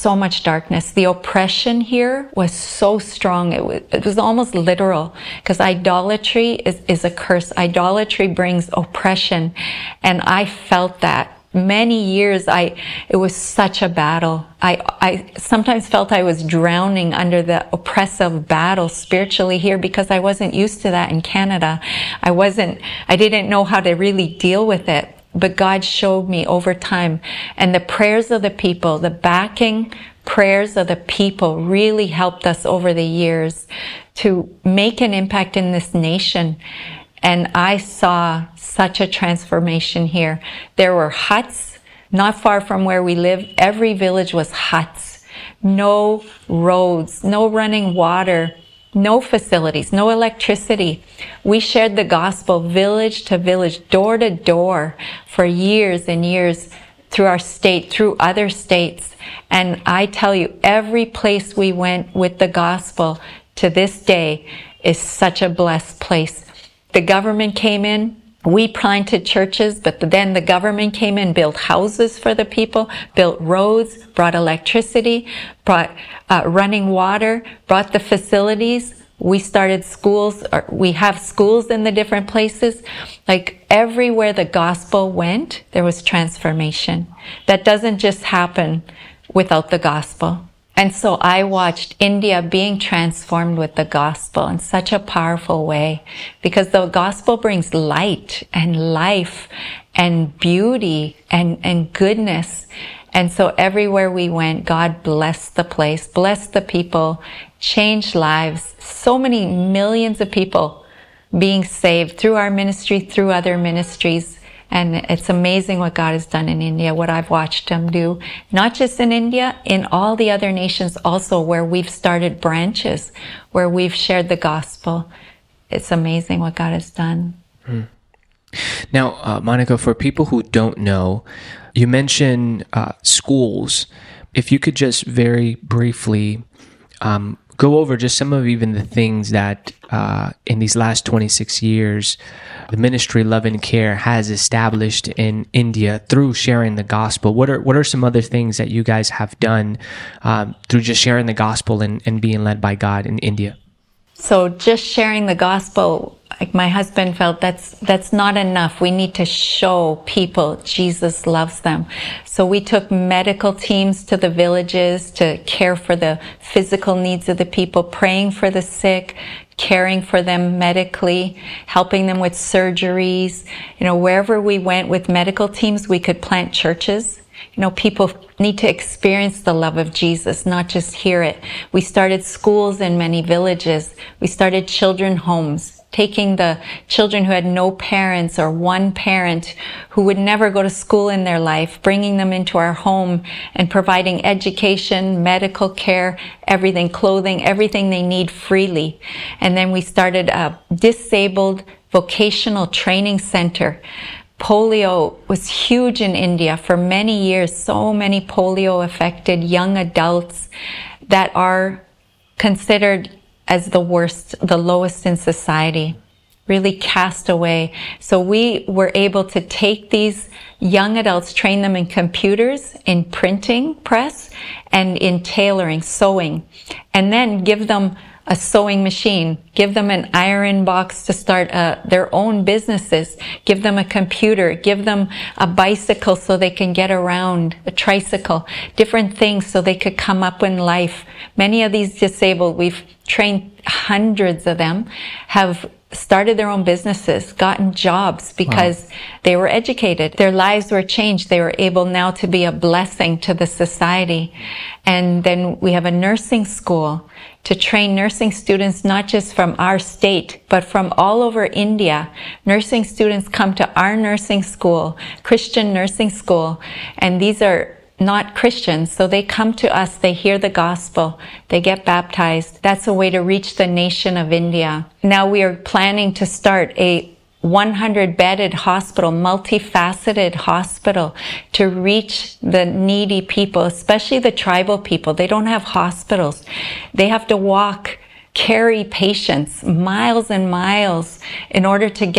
so much darkness. The oppression here was so strong. It was almost literal, because idolatry is a curse. Idolatry brings oppression. And I felt that. Many years, it was such a battle. I sometimes felt I was drowning under the oppressive battle spiritually here, because I wasn't used to that in Canada. I didn't know how to really deal with it. But God showed me over time. And the prayers of the people, the backing prayers of the people really helped us over the years to make an impact in this nation. And I saw such a transformation here. There were huts not far from where we live. Every village was huts. No roads, no running water, no facilities, no electricity. We shared the gospel village to village, door to door for years and years through our state, through other states. And I tell you, every place we went with the gospel to this day is such a blessed place. The government came in. We planted churches, but then the government came in, built houses for the people, built roads, brought electricity, brought running water, brought the facilities. We started schools. We have schools in the different places. Like everywhere the gospel went, there was transformation. That doesn't just happen without the gospel. And so I watched India being transformed with the gospel in such a powerful way, because the gospel brings light and life and beauty and goodness. And so everywhere we went, God blessed the place, blessed the people, changed lives. So many millions of people being saved through our ministry, through other ministries. And it's amazing what God has done in India, what I've watched Him do, not just in India, in all the other nations also where we've started branches, where we've shared the gospel. It's amazing what God has done. Now, Monica, for people who don't know, you mentioned schools. If you could just very briefly go over just some of even the things that in these last 26 years, the ministry Love and Care has established in India through sharing the gospel. What are some other things that you guys have done through just sharing the gospel and being led by God in India? So just sharing the gospel, like my husband felt that's not enough. We need to show people Jesus loves them. So we took medical teams to the villages to care for the physical needs of the people, praying for the sick, caring for them medically, helping them with surgeries. Wherever we went with medical teams, we could plant churches. People need to experience the love of Jesus, not just hear it. We started schools in many villages. We started children homes, taking the children who had no parents or one parent who would never go to school in their life, bringing them into our home and providing education, medical care, everything, clothing, everything they need freely. And then we started a disabled vocational training center. Polio was huge in India for many years. So many polio-affected young adults that are considered as the worst, the lowest in society, really cast away. So we were able to take these young adults, train them in computers, in printing press, and in tailoring, sewing, and then give them a sewing machine, give them an iron box to start their own businesses, give them a computer, give them a bicycle so they can get around, a tricycle, different things so they could come up in life. Many of these disabled, we've trained hundreds of them, have started their own businesses, gotten jobs because they were educated. Their lives were changed. They were able now to be a blessing to the society. And then we have a nursing school to train nursing students, not just from our state, but from all over India. Nursing students come to our nursing school, Christian nursing school, and these are not Christians, so they come to us, they hear the gospel, they get baptized. That's a way to reach the nation of India. Now we are planning to start a 100-bedded hospital, multifaceted hospital, to reach the needy people, especially the tribal people. They don't have hospitals. They have to carry patients miles and miles in order to get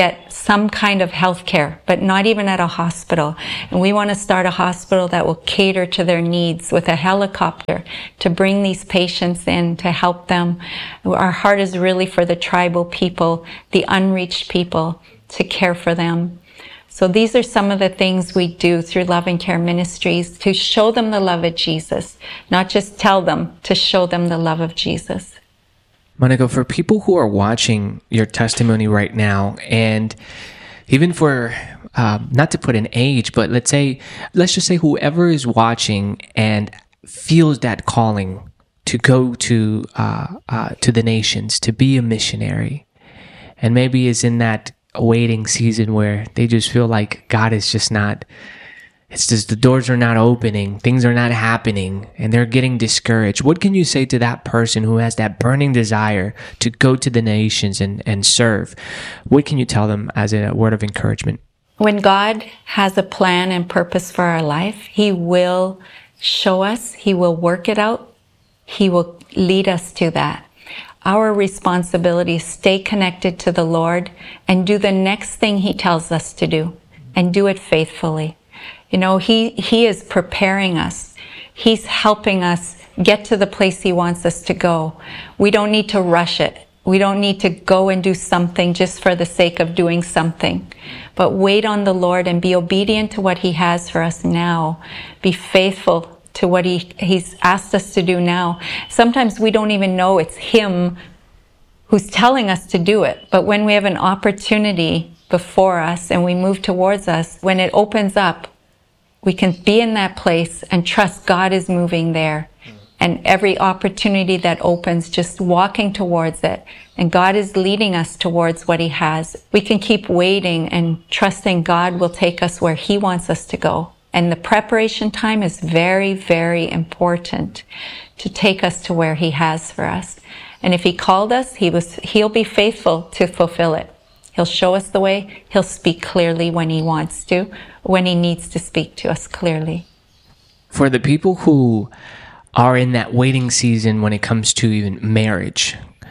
some kind of health care, but not even at a hospital. And we want to start a hospital that will cater to their needs with a helicopter to bring these patients in to help them. Our heart is really for the tribal people, the unreached people, to care for them. So these are some of the things we do through Love and Care Ministries to show them the love of Jesus, not just tell them, to show them the love of Jesus. Monica, for people who are watching your testimony right now, and even for, not to put an age, but let's just say whoever is watching and feels that calling to go to the nations, to be a missionary, and maybe is in that waiting season where they just feel like God is just not, it's just the doors are not opening, things are not happening, and they're getting discouraged. What can you say to that person who has that burning desire to go to the nations and serve? What can you tell them as a word of encouragement? When God has a plan and purpose for our life, He will show us, He will work it out, He will lead us to that. Our responsibility is stay connected to the Lord and do the next thing He tells us to do, and do it faithfully. You know, He is preparing us. He's helping us get to the place He wants us to go. We don't need to rush it. We don't need to go and do something just for the sake of doing something. But wait on the Lord and be obedient to what He has for us now. Be faithful to what He's asked us to do now. Sometimes we don't even know it's Him who's telling us to do it. But when we have an opportunity before us and we move towards us, when it opens up, we can be in that place and trust God is moving there. And every opportunity that opens, just walking towards it. And God is leading us towards what He has. We can keep waiting and trusting God will take us where He wants us to go. And the preparation time is very, very important to take us to where He has for us. And if He called us, He'll be faithful to fulfill it. He'll show us the way. He'll speak clearly when He wants to, when He needs to speak to us clearly. For the people who are in that waiting season when it comes to even marriage,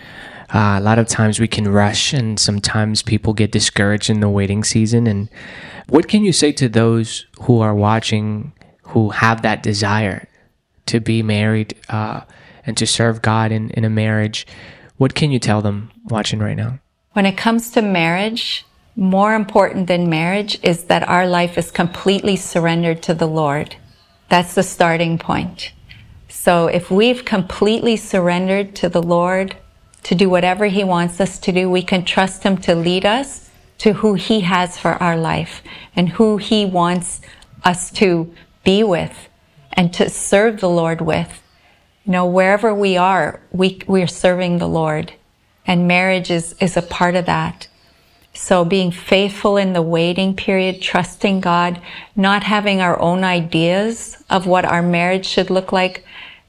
a lot of times we can rush, and sometimes people get discouraged in the waiting season. And what can you say to those who are watching, who have that desire to be married and to serve God in a marriage? What can you tell them watching right now? When it comes to marriage, more important than marriage is that our life is completely surrendered to the Lord. That's the starting point. So if we've completely surrendered to the Lord to do whatever He wants us to do, we can trust Him to lead us to who He has for our life and who He wants us to be with and to serve the Lord with. You know, wherever we are, we're serving the Lord. And marriage is a part of that. So being faithful in the waiting period, trusting God, not having our own ideas of what our marriage should look like,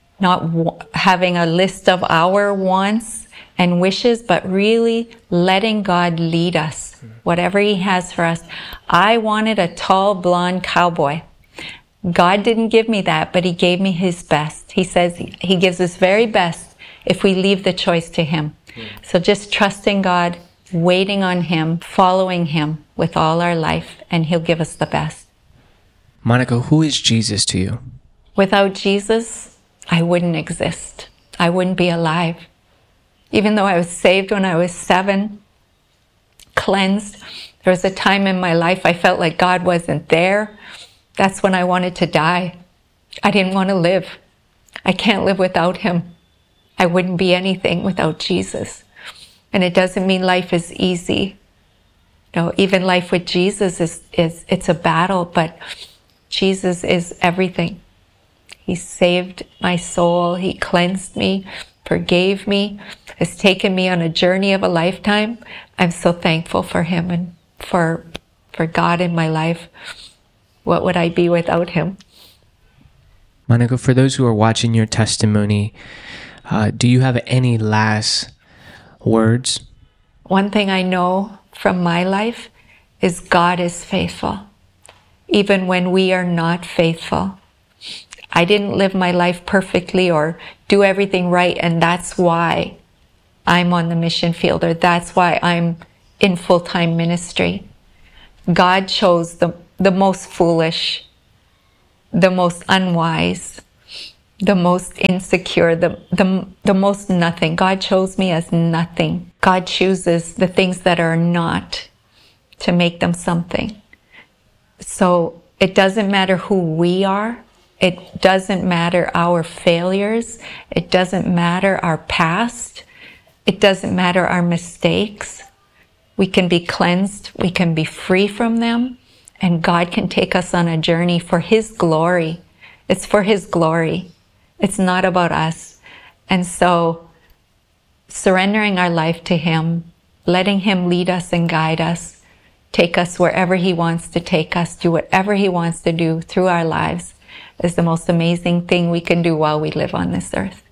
not having a list of our wants and wishes, but really letting God lead us, whatever He has for us. I wanted a tall, blonde cowboy. God didn't give me that, but He gave me His best. He says He gives His very best if we leave the choice to Him. So just trusting God, waiting on Him, following Him with all our life, and He'll give us the best. Monica, who is Jesus to you? Without Jesus, I wouldn't exist. I wouldn't be alive. Even though I was saved when I was 7, cleansed, there was a time in my life I felt like God wasn't there. That's when I wanted to die. I didn't want to live. I can't live without Him. I wouldn't be anything without Jesus. And it doesn't mean life is easy. You know, even life with Jesus it's a battle, but Jesus is everything. He saved my soul. He cleansed me, forgave me, has taken me on a journey of a lifetime. I'm so thankful for Him and for God in my life. What would I be without Him? Monica, for those who are watching your testimony, do you have any last words? One thing I know from my life is God is faithful, even when we are not faithful. I didn't live my life perfectly or do everything right, and that's why I'm on the mission field, or that's why I'm in full-time ministry. God chose the most foolish, the most unwise, the most insecure, the most nothing. God chose me as nothing. God chooses the things that are not to make them something. So it doesn't matter who we are. It doesn't matter our failures. It doesn't matter our past. It doesn't matter our mistakes. We can be cleansed. We can be free from them. And God can take us on a journey for His glory. It's for His glory. It's not about us. And so surrendering our life to Him, letting Him lead us and guide us, take us wherever He wants to take us, do whatever He wants to do through our lives, is the most amazing thing we can do while we live on this earth.